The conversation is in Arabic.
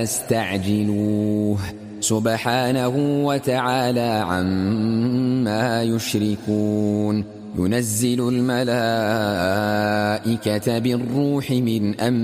يستعجلوه سبحانه وتعالى عما يشركون. ينزل الملائكة بالروح من أمره